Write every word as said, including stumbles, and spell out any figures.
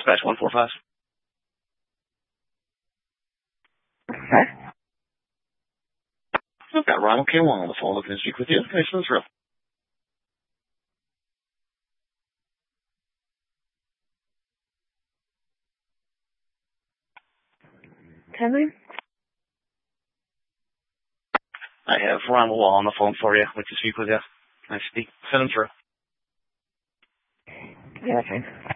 Dispatch one four five. Okay. I've got Ronald K. Wong on the phone looking to speak with you. Okay, so it's real. Henry? I have Ronald Wall on the phone for you. I'd like to speak with you. Can I speak? Send him through. Yeah, okay.